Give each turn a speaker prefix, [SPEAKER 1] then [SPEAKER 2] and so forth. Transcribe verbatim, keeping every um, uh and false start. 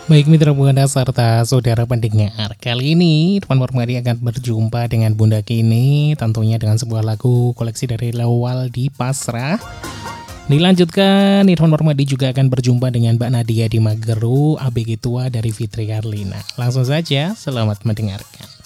[SPEAKER 1] Baik mitra Buana serta saudara pendengar, kali ini Irfan Permadi akan berjumpa dengan Bunda Kini, tentunya dengan sebuah lagu koleksi dari Lowal di Pasrah. Dilanjutkan, Irfan Permadi juga akan berjumpa dengan Mbak Nadia di Mageru, A B G Tua dari Fitri Karlina. Langsung saja, selamat mendengarkan.